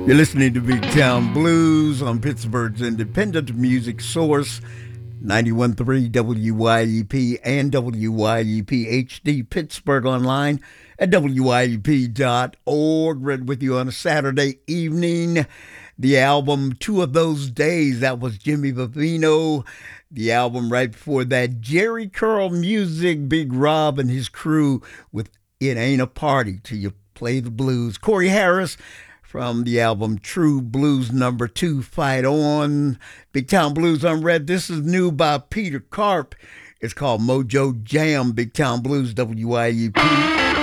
You're listening to Big Town Blues on Pittsburgh's independent music source, 91.3 WYEP and WYEP HD Pittsburgh online at WYEP.org. Read with you on a Saturday evening. The album Two of Those Days, that was Jimmy Vivino. The album right before that, Jerry Curl Music, Big Rob and his crew with It Ain't a Party Till You Play the Blues. Corey Harris from the album True Blues number 2, Fight On. Big Town Blues Unread. This is new by Peter Karp. It's called Mojo Jam. Big Town Blues, WYEP.